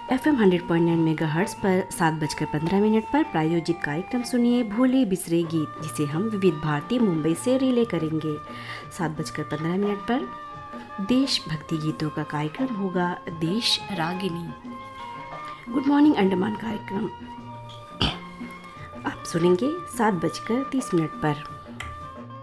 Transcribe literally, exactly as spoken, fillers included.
F am hundred point nine mega hertz पर सात बजकर पंद्रह मिनट पर प्रायोजित कार्यक्रम सुनिए भूले बिसरे गीत, जिसे हम विविध भारती मुंबई से रिले करेंगे। सात बजकर पंद्रह मिनट पर देशभक्ति गीतों का कार्यक्रम होगा देश रागिनी। गुड मॉर्निंग अंडमान कार्यक्रम आप सुनेंगे सात बजकर तीस मिनट पर।